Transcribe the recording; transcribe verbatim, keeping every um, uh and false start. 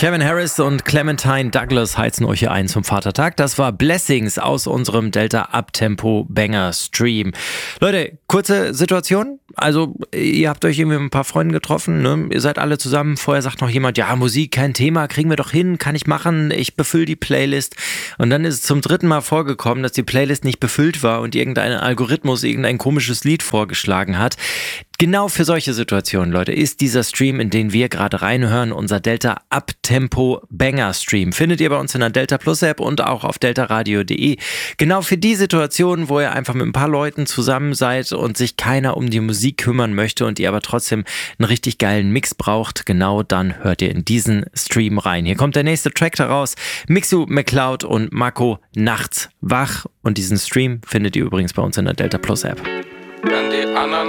Kevin Harris und Clementine Douglas heizen euch hier ein zum Vatertag. Das war Blessings aus unserem Delta Uptempo Banger Stream. Leute, kurze Situation. Also ihr habt euch irgendwie mit ein paar Freunden getroffen, ne? Ihr seid alle zusammen. Vorher sagt noch jemand, ja, Musik, kein Thema, kriegen wir doch hin, kann ich machen. Ich befülle die Playlist. Und dann ist es zum dritten Mal vorgekommen, dass die Playlist nicht befüllt war und irgendein Algorithmus irgendein komisches Lied vorgeschlagen hat. Genau für solche Situationen, Leute, ist dieser Stream, in den wir gerade reinhören, unser Delta Uptempo Banger Stream. Findet ihr bei uns in der Delta Plus App und auch auf delta radio punkt de. Genau für die Situationen, wo ihr einfach mit ein paar Leuten zusammen seid und sich keiner um die Musik kümmern möchte und ihr aber trotzdem einen richtig geilen Mix braucht, genau dann hört ihr in diesen Stream rein. Hier kommt der nächste Track daraus. Mixu McCloud und Marco Nachts wach. Und diesen Stream findet ihr übrigens bei uns in der Delta Plus App. Wenn die anderen